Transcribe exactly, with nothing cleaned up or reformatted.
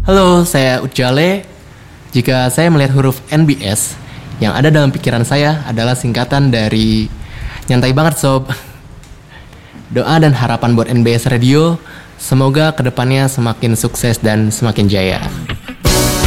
Halo, saya Ujale. Jika saya melihat huruf N B S, yang ada dalam pikiran saya adalah singkatan dari nyantai banget sob. Doa dan harapan buat N B S Radio, semoga kedepannya semakin sukses dan semakin jaya.